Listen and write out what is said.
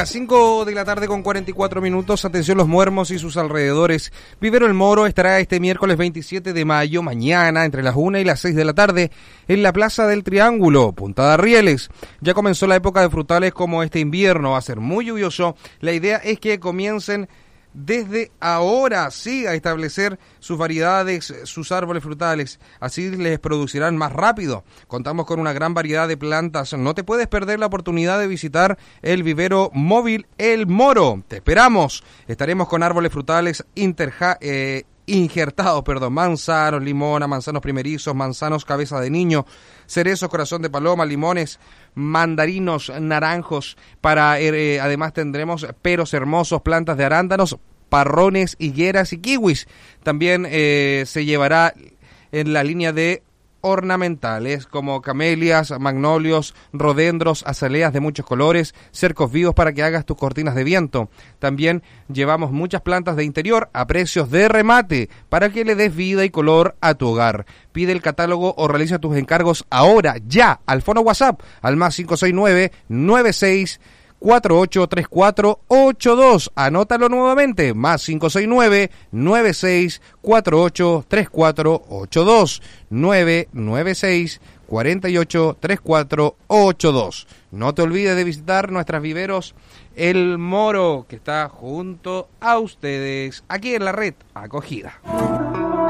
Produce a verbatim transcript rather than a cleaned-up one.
Las cinco de la tarde con cuarenta y cuatro minutos, atención los Muermos y sus alrededores. Vivero El Moro estará este miércoles veintisiete de mayo, mañana, entre las una y las seis de la tarde, en la Plaza del Triángulo, Punta de Rieles. Ya comenzó la época de frutales, como este invierno va a ser muy lluvioso. La idea es que comiencen desde ahora, sí, a establecer sus variedades, sus árboles frutales, así les producirán más rápido. Contamos con una gran variedad de plantas, no te puedes perder la oportunidad de visitar el vivero móvil El Moro. Te esperamos, estaremos con árboles frutales interja, eh, injertados, perdón, manzanos, limona, manzanos primerizos, manzanos cabeza de niño, cerezos, corazón de paloma, limones, mandarinos, naranjos, para eh, además tendremos peros hermosos, plantas de arándanos, parrones, higueras y kiwis. También eh, se llevará en la línea de ornamentales como camelias, magnolios, rodendros, azaleas de muchos colores, cercos vivos para que hagas tus cortinas de viento. También llevamos muchas plantas de interior a precios de remate para que le des vida y color a tu hogar. Pide el catálogo o realiza tus encargos ahora, ya, al fono WhatsApp, al más cinco seis nueve, nueve seis cuatro ocho tres cuatro ocho dos. Anótalo nuevamente, más cinco seis nueve, nueve seis cuatro ocho tres cuatro ocho dos, nueve nueve seis cuatro ocho tres cuatro ocho dos. No te olvides de visitar nuestros viveros El Moro, que está junto a ustedes, aquí en la red Acogida.